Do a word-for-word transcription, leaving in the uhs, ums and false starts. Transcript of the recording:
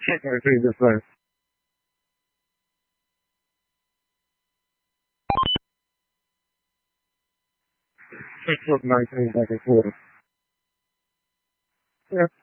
Check my previous life. six foot nineteen back and forth. Yeah.